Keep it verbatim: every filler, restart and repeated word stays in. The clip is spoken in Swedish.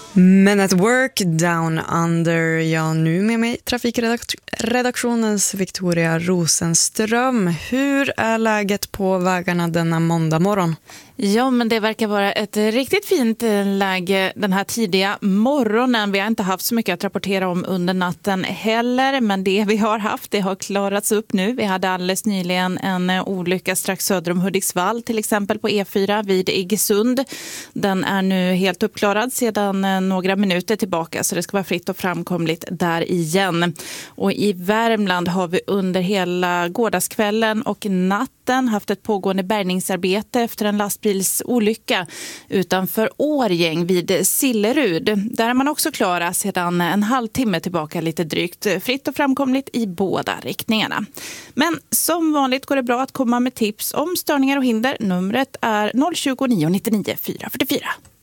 Men at work down under, ja, nu med mig trafikredaktionens Victoria Rosenström. Hur är läget på vägarna denna måndag morgon? Ja, men det verkar vara ett riktigt fint läge den här tidiga morgonen. Vi har inte haft så mycket att rapportera om under natten heller, men det vi har haft, det har klarats upp nu. Vi hade alldeles nyligen en olycka strax söder om Hudiksvall, till exempel på E fyra vid Iggesund. Den är nu helt uppklarad sedan några minuter tillbaka, så det ska vara fritt och framkomligt där igen. Och i Värmland har vi under hela gårdagskvällen och natten haft ett pågående bärgningsarbete efter en lastbilsolycka utanför Årgäng vid Sillerud. Där är man också klara sedan en halvtimme tillbaka lite drygt, fritt och framkomligt i båda riktningarna. Men som vanligt går det bra att komma med tips om störningar och hinder. Numret är noll tjugo, nio nittionio, fyra fyrtiofyra.